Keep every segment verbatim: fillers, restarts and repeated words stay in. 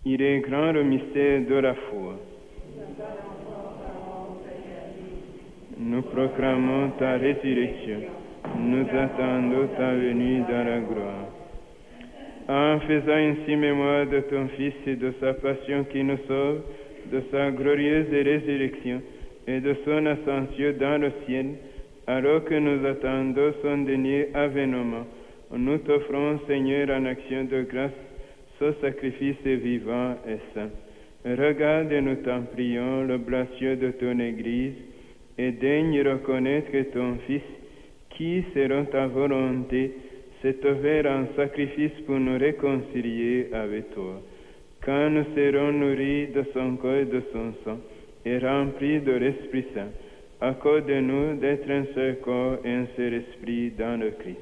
Il est grand le mystère de la foi. Nous proclamons ta résurrection. Nous attendons ta venue dans la gloire. En faisant ainsi mémoire de ton Fils et de sa passion qui nous sauve, de sa glorieuse résurrection et de son ascension dans le ciel, alors que nous attendons son dernier avènement, nous t'offrons, Seigneur, en action de grâce, ce sacrifice vivant et saint. Regarde, nous t'en prions, l'oblation de ton Église, et daigne reconnaître que ton Fils, qui, selon ta volonté, s'est offert en sacrifice pour nous réconcilier avec toi. Quand nous serons nourris de son corps et de son sang, et remplis de l'Esprit Saint, accorde-nous d'être un seul corps et un seul esprit dans le Christ.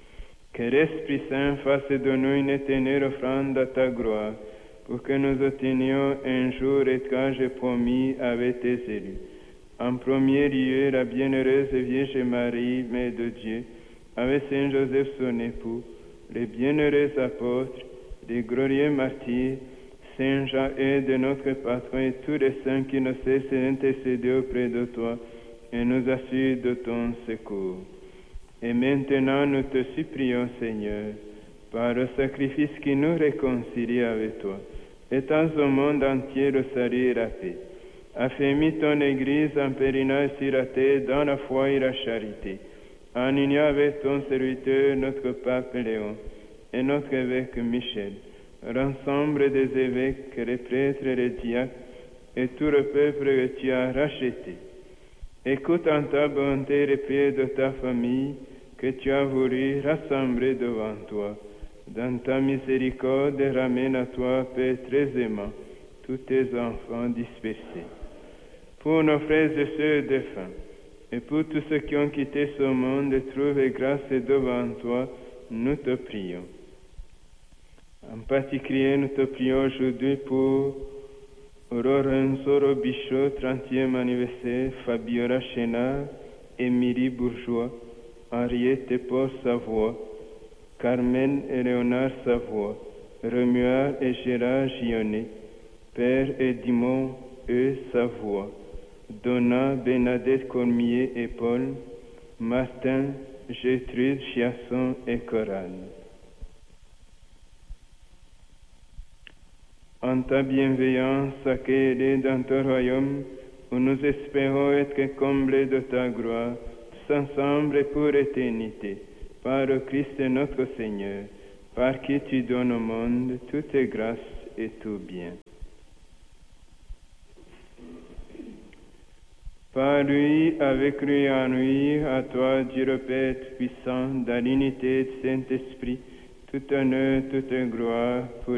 Que l'Esprit Saint fasse de nous une éternelle offrande à ta gloire, pour que nous obtenions un jour l'étage promis avec tes élus. En premier lieu, la bienheureuse Vierge Marie, Mère de Dieu, avec Saint Joseph son époux, les bienheureux apôtres, les glorieux martyrs, Saint Jean aide notre patron et tous les saints qui ne cessent d'intercéder auprès de toi et nous assurent de ton secours. Et maintenant nous te supplions, Seigneur, par le sacrifice qui nous réconcilie avec toi, étends au monde entier le salut et la paix. Affermis ton Église en pèlerinage sur la terre dans la foi et la charité, en union avec ton serviteur, notre pape Léon, et notre évêque Michel, l'ensemble des évêques, les prêtres et les diacres, et tout le peuple que tu as racheté. Écoute en ta bonté les prières de ta famille que tu as voulu rassembler devant toi. Dans ta miséricorde, ramène à toi, Père très aimant, tous tes enfants dispersés. Pour nos frères et sœurs défunts, et pour tous ceux qui ont quitté ce monde et trouvé grâce devant toi, nous te prions. En particulier, nous te prions aujourd'hui pour Lorenzo Robichaud, trentième anniversaire, Fabiola Chénard, Émilie Bourgeois, Henriette et Paul Savoie, Carmen et Léonard Savoie, Remuard et Gérard Gionnet, Père Edmond E. Savoie, Donna, Bernadette Cormier et Paul, Martin, Gertrude Chiasson et Coral. En ta bienveillance, accueille-les dans ton royaume, où nous espérons être comblés de ta gloire, tous ensemble et pour l'éternité, par le Christ notre Seigneur, par qui tu donnes au monde toutes grâces et tout bien. Par lui, avec lui, en lui, à toi, Dieu le Père puissant, dans l'unité du Saint-Esprit, toute honneur, toute gloire, pour